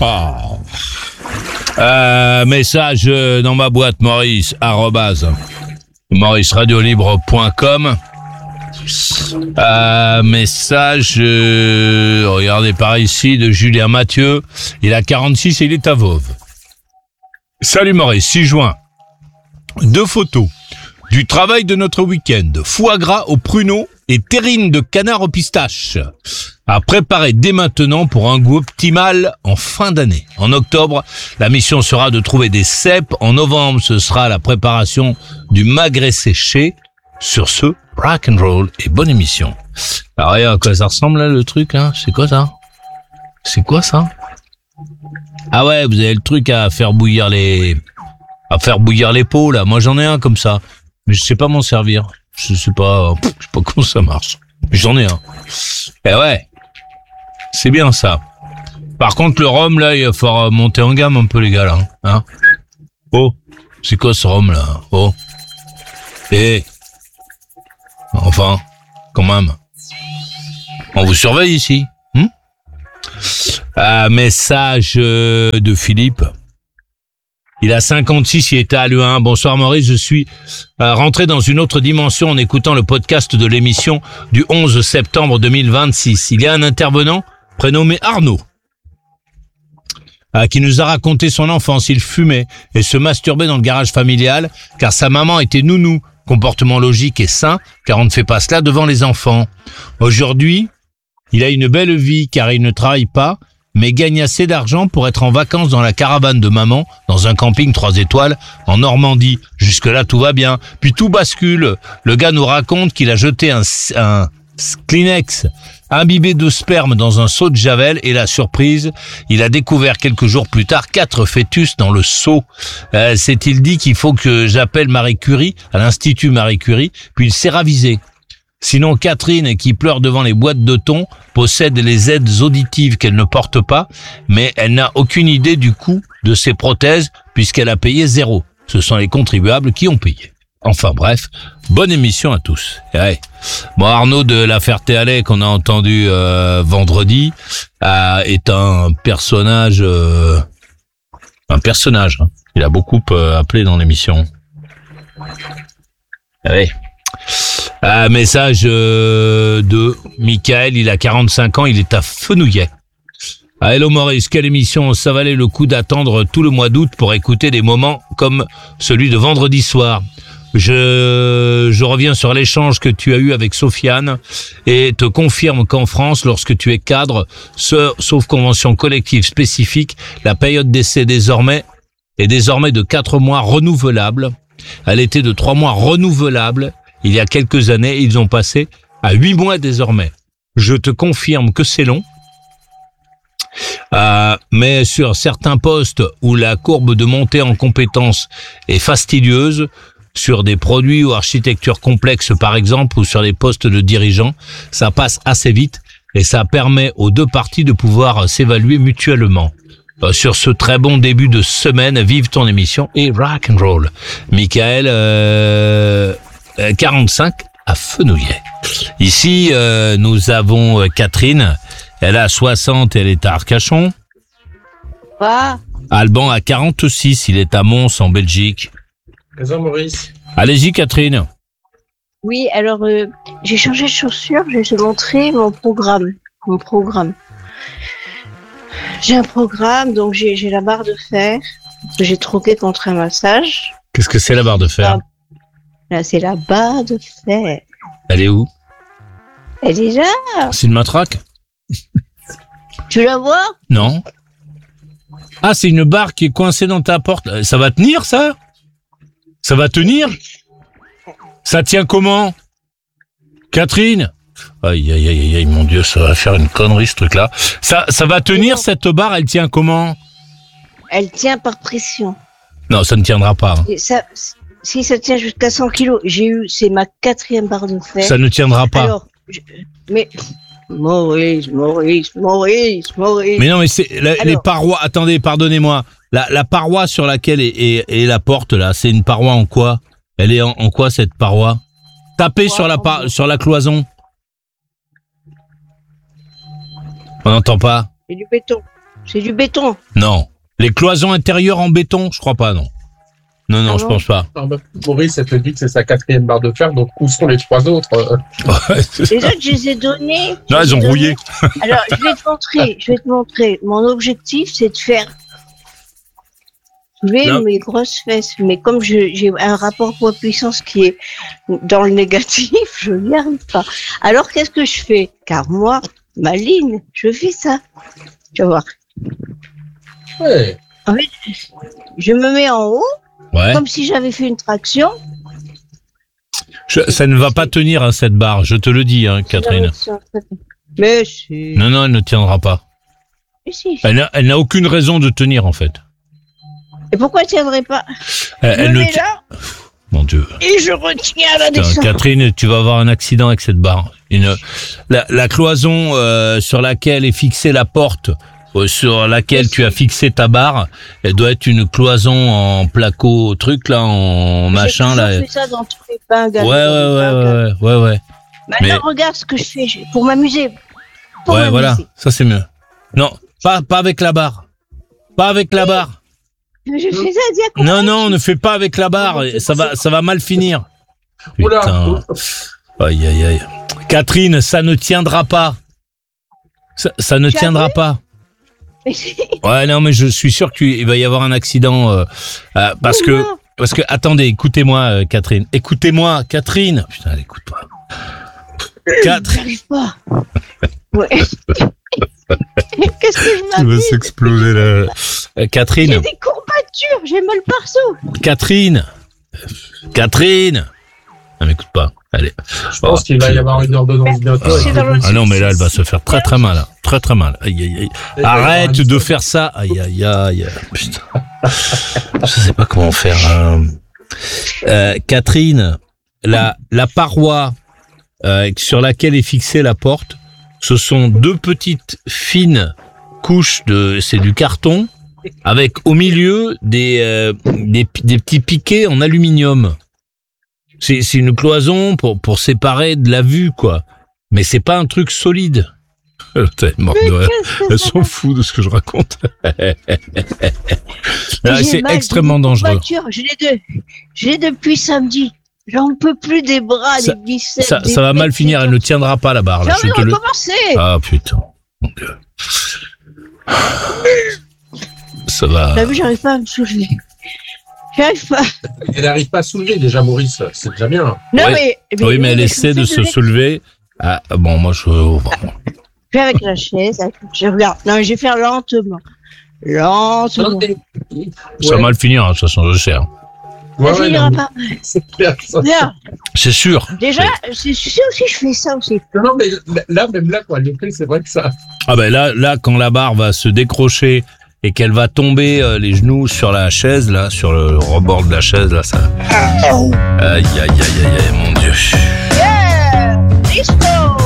Message dans ma boîte Maurice @mauriceradiolibre.com. Message regardez par ici de Julien Mathieu. Il a 46 et il est à Voves. Salut Maurice, 6 juin. 2 photos du travail de notre week-end. Foie gras au pruneau et terrine de canard au pistache. À préparer dès maintenant pour un goût optimal en fin d'année. En octobre, la mission sera de trouver des cèpes. En novembre, ce sera la préparation du magret séché. Sur ce, rock and roll et bonne émission. Alors, regarde à quoi ça ressemble là le truc là. C'est quoi ça? Ah ouais, vous avez le truc à faire bouillir les pots là. Moi j'en ai un comme ça, mais je sais pas m'en servir. Je sais pas comment ça marche. Mais j'en ai un. Eh ouais, c'est bien ça. Par contre le rhum là, il va falloir monter en gamme un peu les gars là. Hein? Oh, c'est quoi ce rhum là? Oh, enfin, quand même. On vous surveille ici. Message de Philippe. Il a 56, il était à l'U1. Bonsoir Maurice, je suis rentré dans une autre dimension en écoutant le podcast de l'émission du 11 septembre 2026. Il y a un intervenant prénommé Arnaud qui nous a raconté son enfance. Il fumait et se masturbait dans le garage familial car sa maman était nounou. Comportement logique et sain car on ne fait pas cela devant les enfants. Aujourd'hui, il a une belle vie car il ne travaille pas mais gagne assez d'argent pour être en vacances dans la caravane de maman, dans un camping 3 étoiles, en Normandie. Jusque-là, tout va bien. Puis tout bascule. Le gars nous raconte qu'il a jeté un Kleenex imbibé de sperme dans un seau de javel et la surprise, il a découvert quelques jours plus tard 4 fœtus dans le seau. S'est-il dit qu'il faut que j'appelle Marie Curie, à l'Institut Marie Curie, puis il s'est ravisé. Sinon, Catherine, qui pleure devant les boîtes de thon, possède les aides auditives qu'elle ne porte pas, mais elle n'a aucune idée du coût de ses prothèses puisqu'elle a payé 0. Ce sont les contribuables qui ont payé. Enfin bref, bonne émission à tous. Ouais. Bon, Arnaud de La Ferté-Alais qu'on a entendu vendredi est un personnage. Hein. Il a beaucoup appelé dans l'émission. Ouais. Message de Michael, il a 45 ans, il est à Fenouillet. Hello Maurice, quelle émission, ça valait le coup d'attendre tout le mois d'août pour écouter des moments comme celui de vendredi soir. Je reviens sur l'échange que tu as eu avec Sofiane et te confirme qu'en France, lorsque tu es cadre, sauf convention collective spécifique, la période d'essai est désormais de 4 mois renouvelable. Elle était de 3 mois renouvelable. Il y a quelques années, ils ont passé à 8 mois désormais. Je te confirme que c'est long. Mais sur certains postes où la courbe de montée en compétences est fastidieuse, sur des produits ou architectures complexes par exemple, ou sur des postes de dirigeants, ça passe assez vite et ça permet aux deux parties de pouvoir s'évaluer mutuellement. Sur ce très bon début de semaine, vive ton émission et rock and roll. Michael, 45 à Fenouillet. Ici, nous avons Catherine. Elle a 60, elle est à Arcachon. Quoi? Alban a 46, il est à Mons en Belgique. Bonjour Maurice. Allez-y Catherine. Oui, alors j'ai changé de chaussures, je vais te montrer mon programme. J'ai un programme, donc j'ai la barre de fer que j'ai troquée contre un massage. Qu'est-ce que c'est la barre de fer? Là, c'est la barre de fer. Elle est où? Elle est là. C'est une matraque? Tu la vois? Non. Ah, c'est une barre qui est coincée dans ta porte. Ça va tenir, ça? Ça va tenir? Ça tient comment? Catherine? Aïe, aïe, aïe, aïe, mon Dieu, ça va faire une connerie, ce truc-là. Ça va tenir, cette barre, elle tient comment? Elle tient par pression. Non, ça ne tiendra pas. Et ça, si ça tient jusqu'à 100 kilos, c'est ma 4e barre de fer. Ça ne tiendra pas. Alors, mais... Maurice. Mais non, mais c'est les parois. Attendez, pardonnez-moi. La paroi sur laquelle est la porte là, c'est une paroi en quoi? Elle est en quoi cette paroi? Tapez sur la cloison. On n'entend pas. C'est du béton. C'est du béton. Non. Les cloisons intérieures en béton, je crois pas, non. Non, Ah je bon pense pas. Non, bah, Maurice, elle te dit que c'est sa 4e barre de fer, donc où sont les 3 autres Les autres, je les ai donnés. Non, elles ont rouillé. Alors, je vais te montrer. Mon objectif, c'est de faire Non. mes grosses fesses. Mais comme j'ai un rapport poids-puissance qui est dans le négatif, je n'y arrive pas. Alors, qu'est-ce que je fais? Car moi, ma ligne, je fais ça. Tu vas voir. Ouais. En fait, je me mets en haut, Ouais. comme si j'avais fait une traction. Ça ne va pas tenir, hein, cette barre, je te le dis, hein, Catherine. Mais si. Non, elle ne tiendra pas. Mais si. Elle n'a aucune raison de tenir, en fait. Et pourquoi elle tiendrait pas? Elle Je me ne mets tient. là Mon Dieu. et je retiens la Putain, descente. Catherine, tu vas avoir un accident avec cette barre. La cloison sur laquelle est fixée la porte, sur laquelle tu as fixé ta barre, elle doit être une cloison en placo, truc là, en machin là. J'ai toujours fait ça dans tous les pains. Ouais. Maintenant, Mais- regarde ce que je fais pour m'amuser. Pour Ouais, m'amuser. voilà, ça c'est mieux. Non, pas avec la barre. Pas avec la barre. Je fais ça diagonale. Non, ne fais pas avec la barre, ça va mal finir. Oula. Putain. Aïe. Catherine, ça ne tiendra pas. Ça ne Tu as tiendra vu pas. Mais c'est- Ouais, non, mais je suis sûr qu'il va y avoir un accident parce que attendez, écoutez-moi, Catherine. Écoutez-moi, Catherine. Putain, elle écoute pas. Catherine. J'arrive pas. Ouais. Qu'est-ce que je Tu vas m'amuse? s'exploser là. J'ai Catherine. des courbatures, j'ai mal partout. Catherine. Non, m'écoute pas. Allez. Je pense qu'il va y avoir une ordonnance bientôt. C'est dans le- Ah non, mais là, elle va se faire très mal. Là. Très mal. Aïe. Arrête de faire ça. Aïe. Putain. Je sais pas comment faire. Catherine, la paroi sur laquelle est fixée la porte, ce sont 2 petites fines couches c'est du carton avec au milieu des petits piquets en aluminium. C'est une cloison pour séparer de la vue, quoi. Mais c'est pas un truc solide. T'es morte de rire. Elles sont fous de ce que je raconte. Là, J'ai c'est mal, extrêmement j'ai des dangereux. courbatures, je l'ai depuis samedi. J'en peux plus des bras, Ça- des biceps. Ça des va mal pecs, finir, elle ne tiendra pas la barre. Là, J'ai je envie te de le... recommencer. Ah putain, mon Dieu. Ça va. T'as vu, j'arrive pas à me soulever. J'arrive pas. Elle n'arrive pas à soulever déjà, Maurice. C'est déjà bien. Non, Ouais. Oui, mais elle je essaie me de fais se soulever. Ah, bon, moi, Je fais avec la chaise. Je regarde. Non, je vais faire lentement. Lentement. ça va mal finir, hein, de toute façon, je sais. hein. Ça finira non, pas. c'est clair. Ça. Regarde. C'est sûr. Déjà, c'est sûr aussi, je fais ça aussi. Non, mais là, même là, quoi, le prix, c'est vrai que ça. Ah ben là, quand la barre va se décrocher et qu'elle va tomber les genoux sur la chaise, là, sur le rebord de la chaise, là, ça... Aïe, mon Dieu.